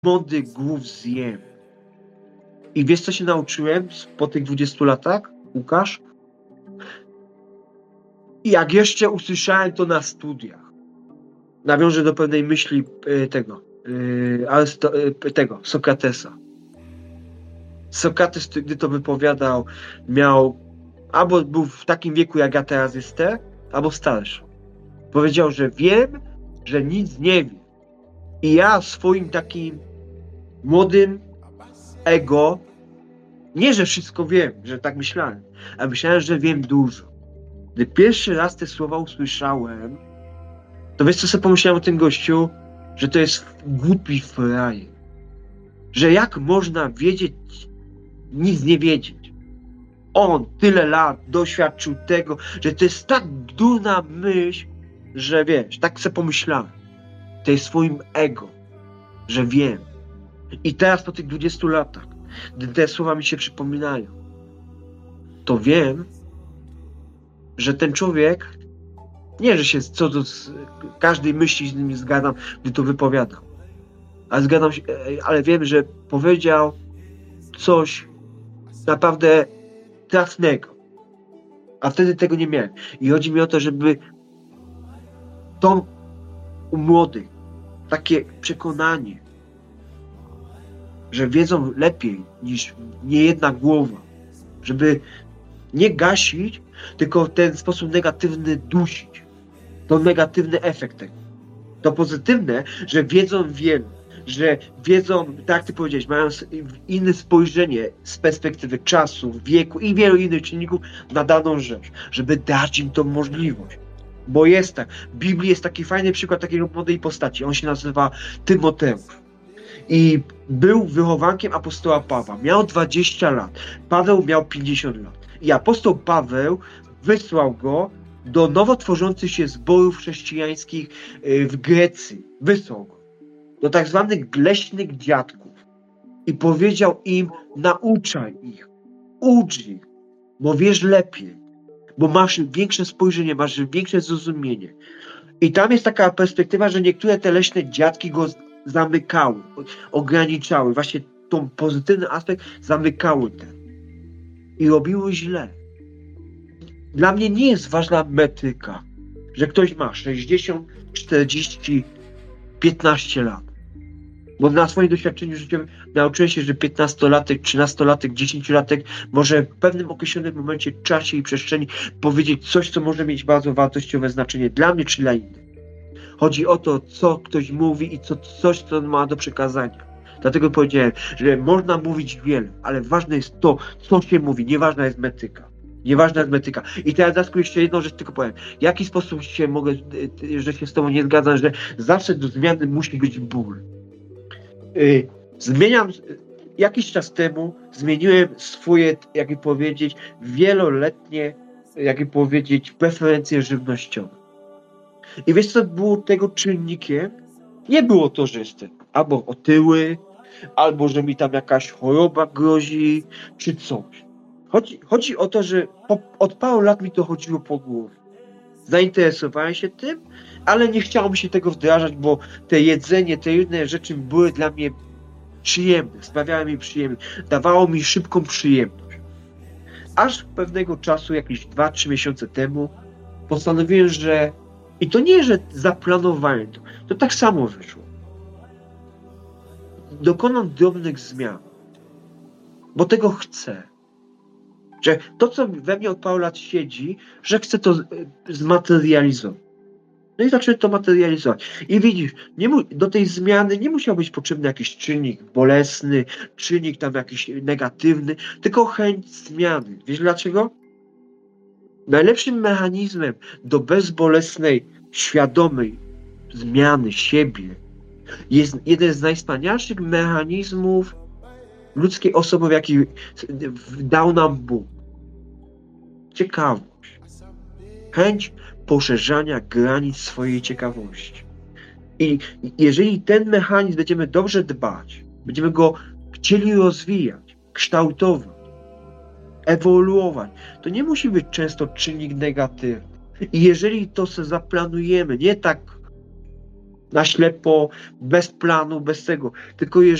młodych głów zjem. I wiesz, co się nauczyłem po tych 20 latach, Łukasz? I jak jeszcze usłyszałem to na studiach, nawiążę do pewnej myśli Sokratesa. Sokrates, gdy to wypowiadał, miał albo był w takim wieku, jak ja teraz jestem, albo starszy. Powiedział, że wiem, że nic nie wiem. I ja swoim takim młodym ego, nie, że wszystko wiem, że tak myślałem, ale myślałem, że wiem dużo. Gdy pierwszy raz te słowa usłyszałem, to wiesz, co sobie pomyślałem o tym gościu? Że to jest głupi frajer. Że jak można wiedzieć, nic nie wiedzieć. On tyle lat doświadczył tego, że to jest tak durna myśl, że wiesz, tak sobie pomyślałem. To jest swoim ego, że wiem. I teraz po tych 20 latach, gdy te słowa mi się przypominają, to wiem, że ten człowiek, nie, że się co do każdej myśli z nim zgadzam, gdy to wypowiadam. Ale zgadzam się, ale wiem, że powiedział coś naprawdę trafnego. A wtedy tego nie miałem. I chodzi mi o to, żeby to u młodych takie przekonanie, że wiedzą lepiej niż niejedna głowa, żeby nie gasić, tylko w ten sposób negatywny dusić. To negatywny efekt tego. To pozytywne, że wiedzą wiele, że wiedzą, tak jak ty powiedziałeś, mają inne spojrzenie z perspektywy czasu, wieku i wielu innych czynników na daną rzecz, żeby dać im tą możliwość. Bo jest tak, w Biblii jest taki fajny przykład takiej młodej postaci, on się nazywa Tymoteusz. I był wychowankiem apostoła Pawła. Miał 20 lat. Paweł miał 50 lat. I apostoł Paweł wysłał go do nowo tworzących się zborów chrześcijańskich w Grecji. Wysłał go do tak zwanych leśnych dziadków. I powiedział im, nauczaj ich, ucz ich, bo wiesz lepiej, bo masz większe spojrzenie, masz większe zrozumienie. I tam jest taka perspektywa, że niektóre te leśne dziadki go zamykały, ograniczały, właśnie tą pozytywny aspekt zamykały ten. I robiły źle. Dla mnie nie jest ważna metryka, że ktoś ma 60, 40, 15 lat. Bo na swoim doświadczeniu życiowym nauczyłem się, że 15-latek, 13-latek, 10-latek może w pewnym określonym momencie, czasie i przestrzeni powiedzieć coś, co może mieć bardzo wartościowe znaczenie dla mnie czy dla innych. Chodzi o to, co ktoś mówi i coś, co on ma do przekazania. Dlatego powiedziałem, że można mówić wiele, ale ważne jest to, co się mówi, nieważna jest metryka. Nieważna jest metryka. I teraz Dasku, jeszcze jedną rzecz tylko powiem. W jaki sposób że się z tobą nie zgadzam, że zawsze do zmiany musi być ból. Jakiś czas temu zmieniłem swoje, jakby powiedzieć, wieloletnie, jakby powiedzieć, preferencje żywnościowe. I wiesz, co było tego czynnikiem? Nie było to, że jestem albo otyły, albo że mi tam jakaś choroba grozi, czy coś. Chodzi o to, że od paru lat mi to chodziło po głowie. Zainteresowałem się tym, ale nie chciało mi się tego wdrażać, bo te jedzenie, te inne rzeczy były dla mnie przyjemne, sprawiały mi przyjemność, dawało mi szybką przyjemność. Aż pewnego czasu, jakieś 2-3 miesiące temu, postanowiłem, że i to nie, że zaplanowałem to tak samo wyszło. Dokonam drobnych zmian, bo tego chcę. Że to, co we mnie od paru lat siedzi, że chcę to zmaterializować. No i zacząłem to materializować. I widzisz, do tej zmiany nie musiał być potrzebny jakiś czynnik bolesny, czynnik tam jakiś negatywny, tylko chęć zmiany. Wiesz dlaczego? Najlepszym mechanizmem do bezbolesnej, świadomej zmiany siebie jest jeden z najwspanialszych mechanizmów ludzkiej osoby, jaki dał nam Bóg. Ciekawość. Chęć poszerzania granic swojej ciekawości. I jeżeli ten mechanizm będziemy dobrze dbać, będziemy go chcieli rozwijać, kształtować, ewoluować, to nie musi być często czynnik negatywny. I jeżeli to sobie zaplanujemy, nie tak na ślepo, bez planu, bez tego. Tylko